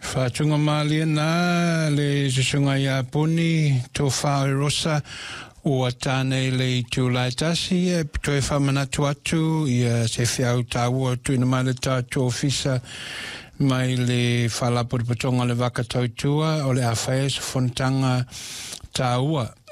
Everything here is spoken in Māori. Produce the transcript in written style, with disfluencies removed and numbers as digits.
Whātunga mālia nā le susunga ia puni tō whāo rosa ua tānei le tūlai tasi e pitoe whamanatu atu ia se whiau tāua tuina mai le tātou ofisa mai le whalapuripatonga le wakatautua o le awhae sa whontanga tāua.